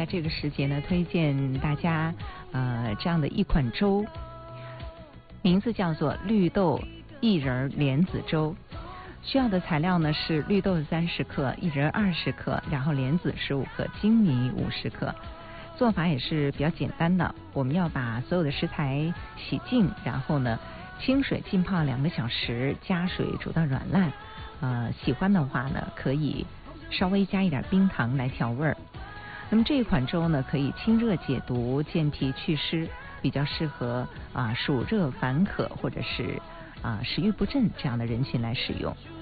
在这个时节呢，推荐大家这样的一款粥，名字叫做绿豆薏仁莲子粥。需要的材料呢是绿豆30克、薏仁20克，然后莲子15克、粳米50克。做法也是比较简单的，我们要把所有的食材洗净，然后呢清水浸泡2个小时，加水煮到软烂。喜欢的话呢，可以稍微加一点冰糖来调味儿。那么这一款粥呢，可以清热解毒、健脾祛湿，比较适合暑热烦渴或者是食欲不振这样的人群来使用。